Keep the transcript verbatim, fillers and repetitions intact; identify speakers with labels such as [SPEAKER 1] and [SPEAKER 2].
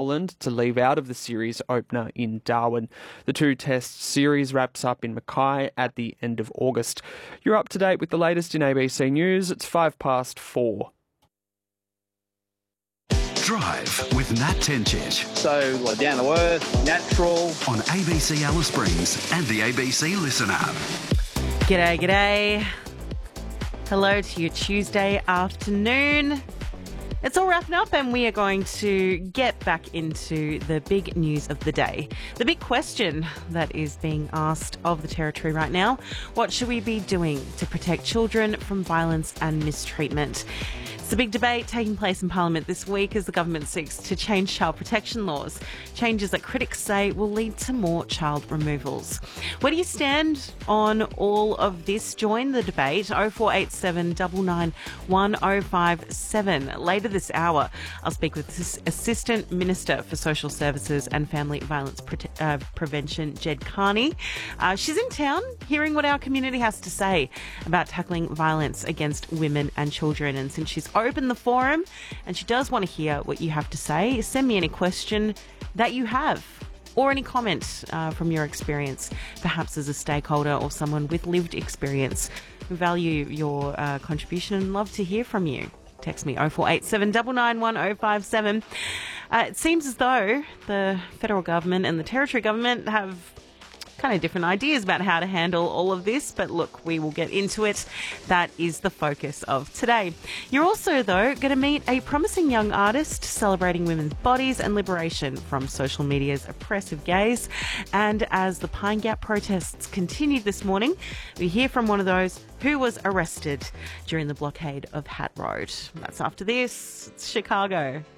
[SPEAKER 1] Sutherland to leave out of the series opener in Darwin. The two-test series wraps up in Mackay at the end of August. You're up to date with the latest in A B C News. It's five past four.
[SPEAKER 2] Drive with Nat Tencic.
[SPEAKER 3] So, like, down to earth, natural.
[SPEAKER 2] On A B C Alice Springs and the A B C Listen app.
[SPEAKER 4] G'day, g'day. Hello to your Tuesday afternoon. It's all wrapping up and we are going to get back into the big news of the day. The big question that is being asked of the Territory right now: what should we be doing to protect children from violence and mistreatment? It's a big debate taking place in Parliament this week as the government seeks to change child protection laws, changes that critics say will lead to more child removals. Where do you stand on all of this? Join the debate. oh four eight seven, nine nine one, oh five seven. Later this hour, I'll speak with Assistant Minister for Social Services and Family Violence Pre- uh, Prevention, Jed Carney. Uh, she's in town hearing what our community has to say about tackling violence against women and children. And since she's opened the forum and she does want to hear what you have to say, send me any question that you have or any comment uh, from your experience, perhaps as a stakeholder or someone with lived experience. We value your uh, contribution and love to hear from you. Text me oh four eight seven, nine nine one, oh five seven. Uh, it seems as though the federal government and the Territory government have kind of different ideas about how to handle all of this, but look, we will get into it. That is the focus of today. You're also, though, going to meet a promising young artist celebrating women's bodies and liberation from social media's oppressive gaze. And as the Pine Gap protests continued this morning, we hear from one of those who was arrested during the blockade of Hat Road. That's after this. It's Chicago.